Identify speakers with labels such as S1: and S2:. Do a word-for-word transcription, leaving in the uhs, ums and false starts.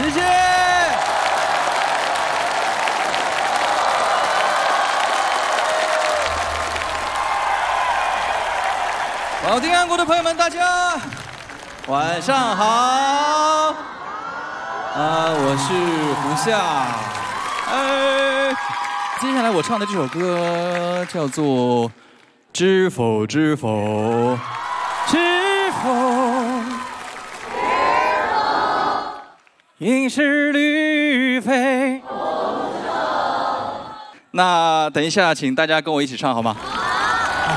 S1: 谢谢。保定安国的朋友们，大家晚上好。啊，我是胡夏。哎，接下来我唱的这首歌叫做《知否知否知否》。应是绿肥。那等一下，请大家跟我一起唱好吗？